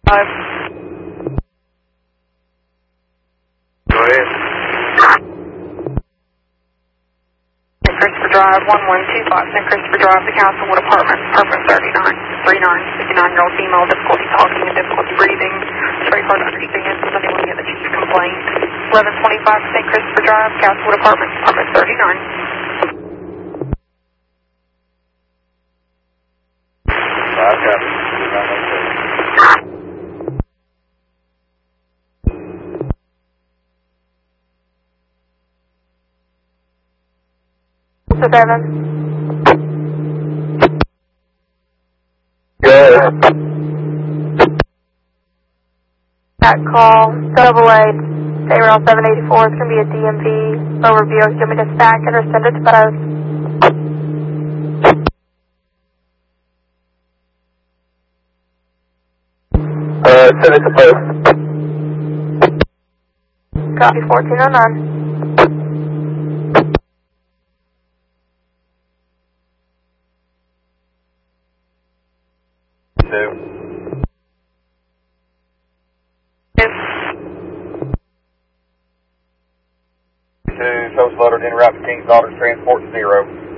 Go ahead. Christopher Drive, 1125 St. Christopher Drive, the Castlewood Apartment, apartment 59, 59-year-old female, difficulty talking and difficulty breathing. It's very hard to understand. Does anyone get that she's complained? 1125 St. Christopher Drive, Castlewood Apartment, apartment 39. I've got it. So Devin. Good. That call, double A, payroll 784, it's going to be a DMV overview. Do you want me to stack it or send it to both? Send it to both. Copy 1409. Toast loader, en route to King's Daughters, transport 0.